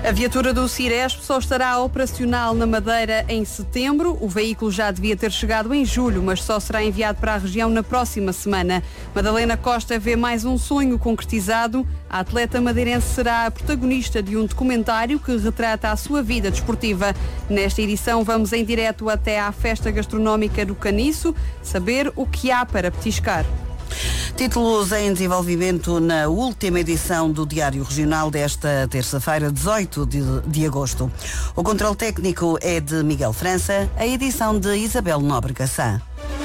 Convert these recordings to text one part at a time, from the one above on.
A viatura do Ciresp só estará operacional na Madeira em setembro. O veículo já devia ter chegado em julho, mas só será enviado para a região na próxima semana. Madalena Costa vê mais um sonho concretizado. A atleta madeirense será a protagonista de um documentário que retrata a sua vida desportiva. Nesta edição vamos em direto até à festa gastronómica do Caniço, saber o que há para petiscar. Títulos em desenvolvimento na última edição do Diário Regional desta terça-feira, 18 de agosto. O controle técnico é de Miguel França, a edição de Isabel Nobre-Cassá.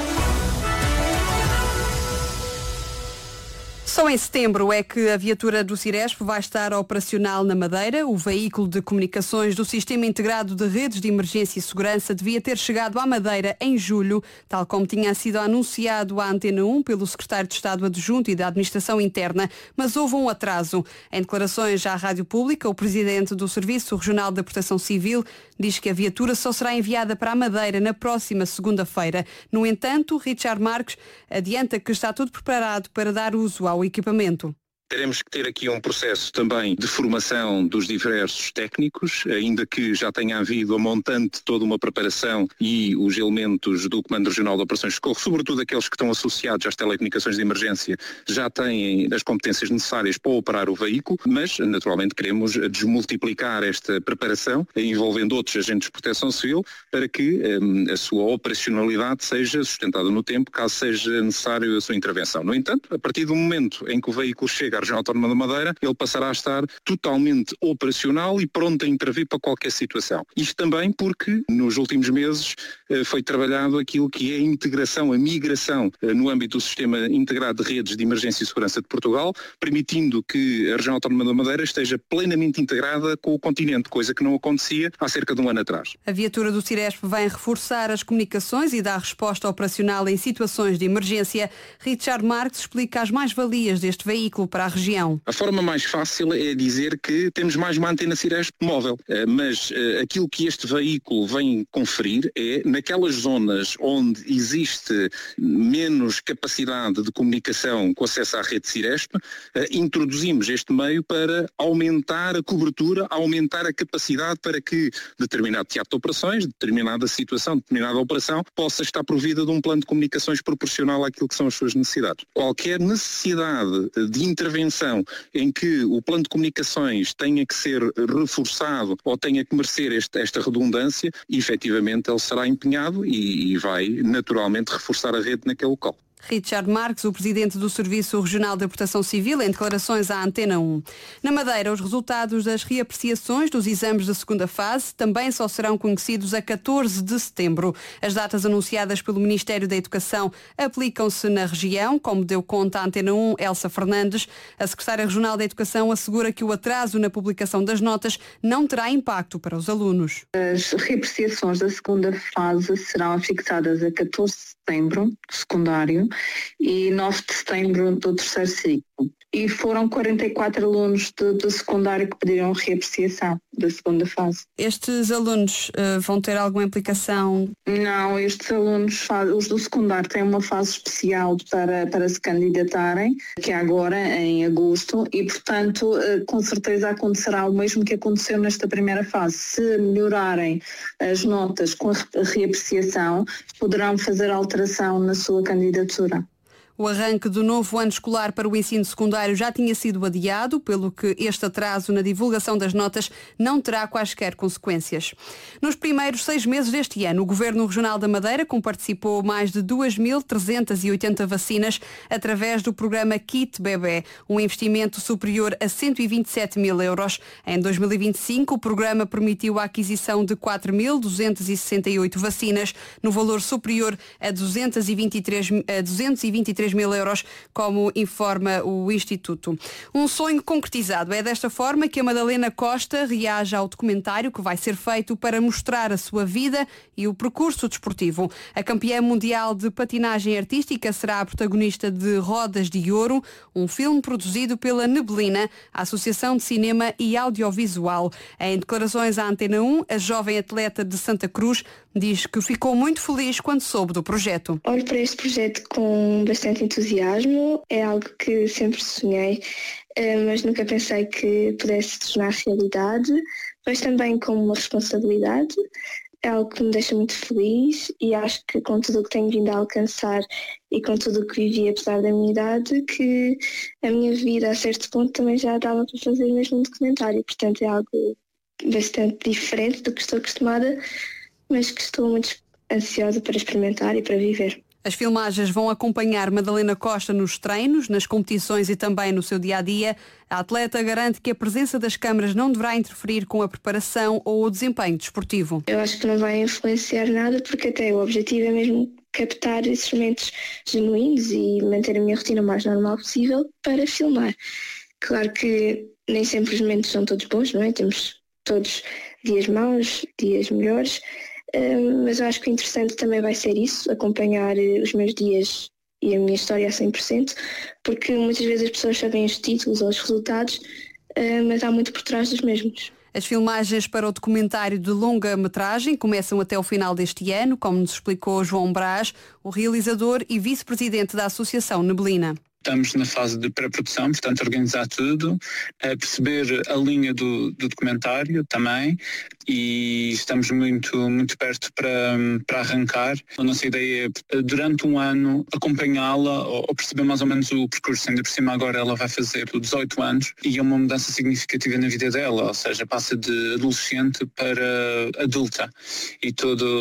Só em setembro é que a viatura do Ciresp vai estar operacional na Madeira. O veículo de comunicações do Sistema Integrado de Redes de Emergência e Segurança devia ter chegado à Madeira em julho, tal como tinha sido anunciado à Antena 1 pelo Secretário de Estado Adjunto e da Administração Interna, mas houve um atraso. Em declarações à Rádio Pública, o Presidente do Serviço Regional da Proteção Civil diz que a viatura só será enviada para a Madeira na próxima segunda-feira. No entanto, Richard Marques adianta que está tudo preparado para dar uso ao equipamento. Teremos que ter aqui um processo também de formação dos diversos técnicos, ainda que já tenha havido a montante toda uma preparação e os elementos do Comando Regional de Operações de Socorro, sobretudo aqueles que estão associados às telecomunicações de emergência, já têm as competências necessárias para operar o veículo, mas naturalmente queremos desmultiplicar esta preparação, envolvendo outros agentes de proteção civil, para que a sua operacionalidade seja sustentada no tempo, caso seja necessário a sua intervenção. No entanto, a partir do momento em que o veículo chega à Região Autónoma da Madeira, ele passará a estar totalmente operacional e pronto a intervir para qualquer situação. Isto também porque nos últimos meses foi trabalhado aquilo que é a integração, a migração no âmbito do Sistema Integrado de Redes de Emergência e Segurança de Portugal, permitindo que a Região Autónoma da Madeira esteja plenamente integrada com o continente, coisa que não acontecia há cerca de um ano atrás. A viatura do Ciresp vem reforçar as comunicações e dar resposta operacional em situações de emergência. Richard Marques explica as mais-valias deste veículo para a região. A forma mais fácil é dizer que temos mais uma antena Ciresp móvel, mas aquilo que este veículo vem conferir é naquelas zonas onde existe menos capacidade de comunicação com acesso à rede Ciresp, introduzimos este meio para aumentar a cobertura, aumentar a capacidade para que determinado teatro de operações, determinada situação, determinada operação, possa estar provida de um plano de comunicações proporcional àquilo que são as suas necessidades. Qualquer necessidade de intervenção em que o plano de comunicações tenha que ser reforçado ou tenha que merecer esta redundância, efetivamente ele será empenhado e vai naturalmente reforçar a rede naquele local. Richard Marques, o Presidente do Serviço Regional da Proteção Civil, em declarações à Antena 1. Na Madeira, os resultados das reapreciações dos exames da segunda fase também só serão conhecidos a 14 de setembro. As datas anunciadas pelo Ministério da Educação aplicam-se na região, como deu conta à Antena 1 Elsa Fernandes. A Secretária Regional da Educação assegura que o atraso na publicação das notas não terá impacto para os alunos. As reapreciações da segunda fase serão fixadas a 14 de setembro, do secundário, e 9 de setembro do terceiro ciclo. E foram 44 alunos do secundário que pediram reapreciação da segunda fase. Estes alunos vão ter alguma implicação? Não, estes alunos, os do secundário, têm uma fase especial para se candidatarem, que é agora, em agosto, e, portanto, com certeza acontecerá o mesmo que aconteceu nesta primeira fase. Se melhorarem as notas com a reapreciação, poderão fazer alteração na sua candidatura. O arranque do novo ano escolar para o ensino secundário já tinha sido adiado, pelo que este atraso na divulgação das notas não terá quaisquer consequências. Nos primeiros 6 meses deste ano, o Governo Regional da Madeira comparticipou mais de 2.380 vacinas através do programa Kit Bebé, um investimento superior a 127 mil euros. Em 2025, o programa permitiu a aquisição de 4.268 vacinas, no valor superior a 223 mil euros, como informa o Instituto. Um sonho concretizado. É desta forma que a Madalena Costa reage ao documentário que vai ser feito para mostrar a sua vida e o percurso desportivo. A campeã mundial de patinagem artística será a protagonista de Rodas de Ouro, um filme produzido pela Neblina, a Associação de Cinema e Audiovisual. Em declarações à Antena 1, a jovem atleta de Santa Cruz diz que ficou muito feliz quando soube do projeto. Olho para este projeto com bastante bastante entusiasmo, é algo que sempre sonhei, mas nunca pensei que pudesse tornar realidade, mas também como uma responsabilidade. É algo que me deixa muito feliz e acho que com tudo o que tenho vindo a alcançar e com tudo o que vivi apesar da minha idade, que a minha vida a certo ponto também já dava para fazer mesmo um documentário. Portanto é algo bastante diferente do que estou acostumada, mas que estou muito ansiosa para experimentar e para viver. As filmagens vão acompanhar Madalena Costa nos treinos, nas competições e também no seu dia-a-dia. A atleta garante que a presença das câmaras não deverá interferir com a preparação ou o desempenho desportivo. Eu acho que não vai influenciar nada, porque até o objetivo é mesmo captar esses momentos genuínos e manter a minha rotina o mais normal possível para filmar. Claro que nem sempre os momentos são todos bons, não é? Temos todos dias maus, dias melhores. Mas eu acho que o interessante também vai ser isso, acompanhar os meus dias e a minha história a 100%, porque muitas vezes as pessoas sabem os títulos ou os resultados, mas há muito por trás dos mesmos. As filmagens para o documentário de longa-metragem começam até o final deste ano, como nos explicou João Brás, o realizador e vice-presidente da Associação Neblina. Estamos na fase de pré-produção, portanto organizar tudo, perceber a linha do documentário também, e estamos muito perto para arrancar. A nossa ideia é, durante um ano, acompanhá-la ou perceber mais ou menos o percurso. Ainda por cima agora ela vai fazer 18 anos e é uma mudança significativa na vida dela, ou seja, passa de adolescente para adulta, e tudo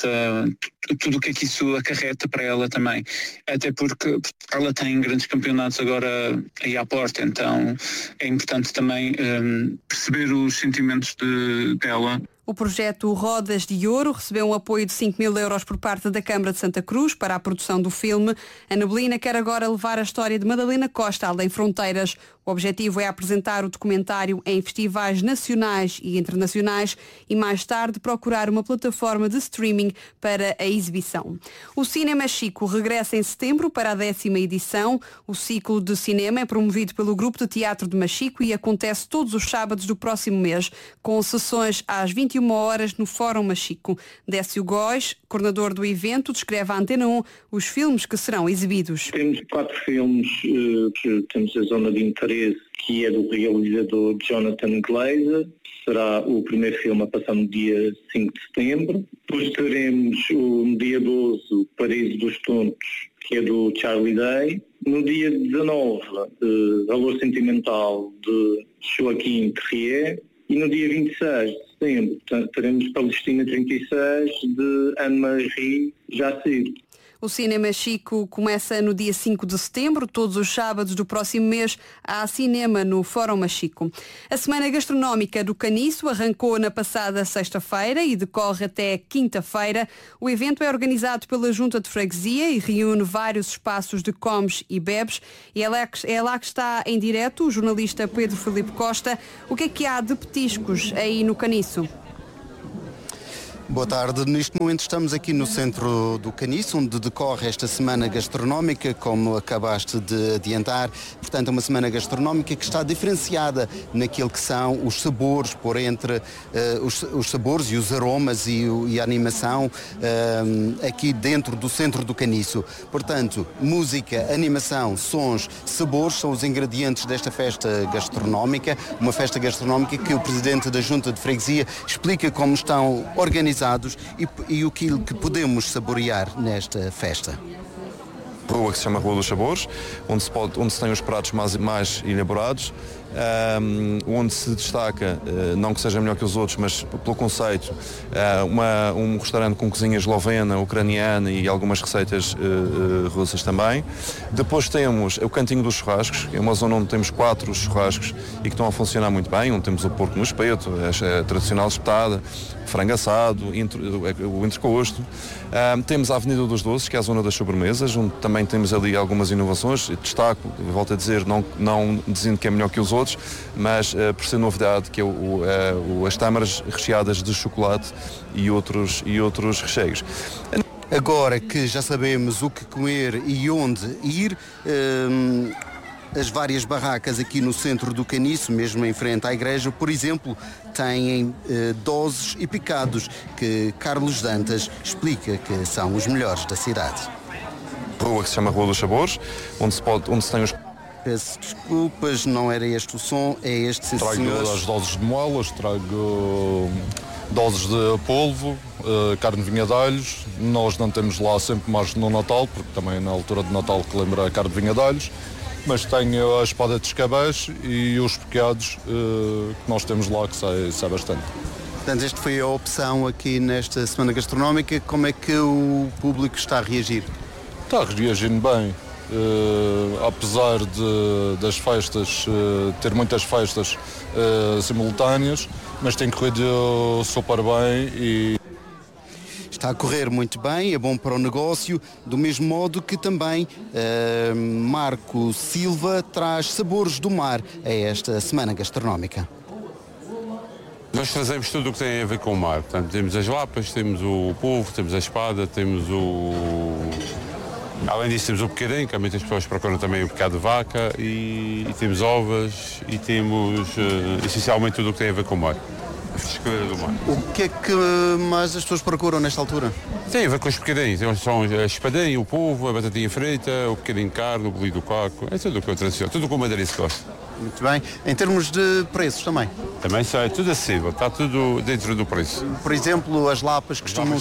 o que é que isso acarreta para ela também. Até porque ela tem grandes campeonatos agora aí à porta, então é importante também perceber os sentimentos dela. O projeto Rodas de Ouro recebeu um apoio de 5.000 euros por parte da Câmara de Santa Cruz para a produção do filme. A Neblina quer agora levar a história de Madalena Costa além fronteiras. O objetivo é apresentar o documentário em festivais nacionais e internacionais e mais tarde procurar uma plataforma de streaming para a exibição. O Cinema Chico regressa em setembro para a 10ª edição. O ciclo de cinema é promovido pelo Grupo de Teatro de Machico e acontece todos os sábados do próximo mês, com sessões às 21 horas no Fórum Machico. Décio Góis, coordenador do evento, descreve à Antena 1 os filmes que serão exibidos. Temos 4 filmes que temos a zona de interesse, que é do realizador Jonathan Glazer. Será o primeiro filme a passar no dia 5 de setembro. Depois teremos no dia 12 o Paraíso dos Tontos, que é do Charlie Day. No dia 19, Valor Sentimental, de Joaquim Terrier. E no dia 26 de setembro teremos Palestina 36, de Anne-Marie Jacir. O Cinema Chico começa no dia 5 de setembro. Todos os sábados do próximo mês há cinema no Fórum Machico. A Semana Gastronómica do Caniço arrancou na passada sexta-feira e decorre até quinta-feira. O evento é organizado pela Junta de Freguesia e reúne vários espaços de comes e bebes. E é lá que está em direto o jornalista Pedro Filipe Costa. O que é que há de petiscos aí no Caniço? Boa tarde. Neste momento estamos aqui no centro do Caniço, onde decorre esta semana gastronómica, como acabaste de adiantar. Portanto, é uma semana gastronómica que está diferenciada naquilo que são os sabores, por entre os sabores e os aromas e a animação aqui dentro do centro do Caniço. Portanto, música, animação, sons, sabores são os ingredientes desta festa gastronómica, uma festa gastronómica que o Presidente da Junta de Freguesia explica como estão organizados e o que podemos saborear nesta festa. Rua que se chama Rua dos Sabores, onde se tem os pratos mais elaborados, onde se destaca, não que seja melhor que os outros, mas pelo conceito, um restaurante com cozinha eslovena, ucraniana e algumas receitas russas também. Depois temos o Cantinho dos Churrascos, que é uma zona onde temos 4 churrascos e que estão a funcionar muito bem, onde temos o porco no espeto, a tradicional espetada, frango assado, o entrecosto. Temos a Avenida dos Doces, que é a zona das sobremesas, onde também temos ali algumas inovações. Destaco, volto a dizer, não dizendo que é melhor que os outros, mas por ser novidade, que é as tâmaras recheadas de chocolate e outros recheios. Agora que já sabemos o que comer e onde ir, as várias barracas aqui no centro do Caniço, mesmo em frente à igreja, por exemplo, têm dozes e picados que Carlos Dantas explica que são os melhores da cidade. rua que se chama Rua dos Sabores, onde se tem os... Peço desculpas, não era este o som, é este, sim, trago senhores. as doses de moelas, trago doses de polvo, carne de vinha de alhos. Nós não temos lá sempre mais no Natal, porque também é na altura de Natal que lembra a carne de vinha de alhos, mas tenho a espada de escabeche e os pequeados que nós temos lá, que sai bastante. Portanto, esta foi a opção aqui nesta Semana Gastronómica. Como é que o público está a reagir? Está reagindo bem. Apesar das festas, ter muitas festas simultâneas, mas tem corrido super bem e está a correr muito bem, é bom para o negócio, do mesmo modo que também Marco Silva traz sabores do mar a esta Semana Gastronómica. Nós trazemos tudo o que tem a ver com o mar. Portanto, temos as lapas, temos o polvo, temos a espada, temos além disso temos o bocadinho, que muitas pessoas procuram também o bocado de vaca, e temos ovas e temos essencialmente tudo o que tem a ver com o mar. A frescura do mar. O que é que mais as pessoas procuram nesta altura? Tem a ver com os bocadinhos. São a espadinha, o polvo, a batatinha frita, o bocadinho de carne, o bolido do caco. É tudo o que é tradicional, tudo o que o madeirense gosta. Muito bem. Em termos de preços também? Também sai tudo acessível, está tudo dentro do preço. Por exemplo, as lapas costumam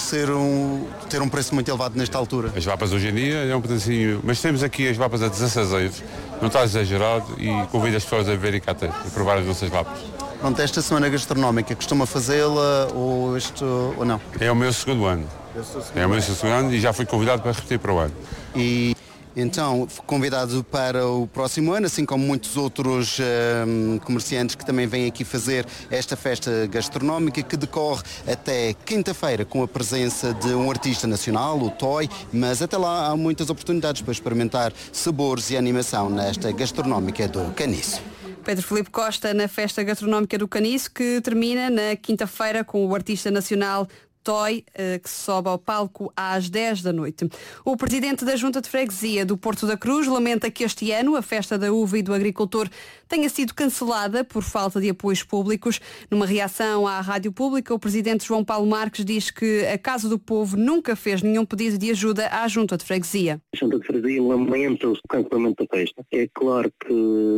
ter um preço muito elevado nesta altura. As lapas hoje em dia é um pedacinho, mas temos aqui as lapas a 16 euros, não está exagerado, e convido as pessoas a verem cá até, a provar as nossas lapas. Pronto, esta Semana Gastronómica costuma fazê-la ou não? É o meu segundo ano. É o meu segundo ano e já fui convidado para repetir para o ano. E então, convidado para o próximo ano, assim como muitos outros comerciantes que também vêm aqui fazer esta festa gastronómica que decorre até quinta-feira com a presença de um artista nacional, o Toy, mas até lá há muitas oportunidades para experimentar sabores e animação nesta gastronómica do Caniço. Pedro Filipe Costa na festa gastronómica do Caniço, que termina na quinta-feira com o artista nacional Toy, que sobe ao palco às 10 da noite. O presidente da Junta de Freguesia do Porto da Cruz lamenta que este ano a festa da uva e do agricultor tenha sido cancelada por falta de apoios públicos. Numa reação à Rádio Pública, o presidente João Paulo Marques diz que a Casa do Povo nunca fez nenhum pedido de ajuda à Junta de Freguesia. A Junta de Freguesia lamenta o cancelamento da festa. É claro que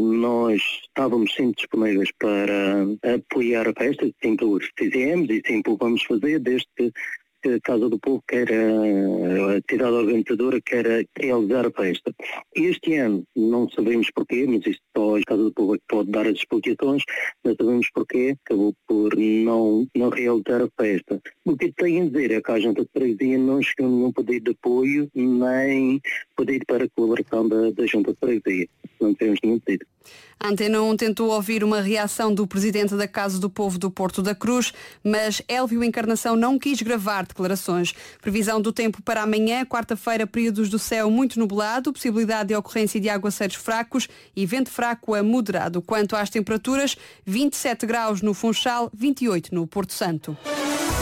nós estávamos sempre disponíveis para apoiar a festa, sempre o fizemos e sempre o vamos fazer, desde que a Casa do Povo, quer a entidade organizadora, quer realizar a festa. Este ano não sabemos porquê, mas isto só a Casa do Povo é que pode dar as explicações, não sabemos porquê, acabou por não realizar a festa. O que tenho a dizer é que a Junta de Freguesia não chegou nenhum pedido de apoio, nem pedido para a colaboração da Junta de Freguesia. Não temos nenhum pedido. A Antena 1 tentou ouvir uma reação do presidente da Casa do Povo do Porto da Cruz, mas Elvio Encarnação não quis gravar declarações. Previsão do tempo para amanhã, quarta-feira, períodos do céu muito nublado, possibilidade de ocorrência de aguaceiros fracos e vento fraco a moderado. Quanto às temperaturas, 27 graus no Funchal, 28 no Porto Santo.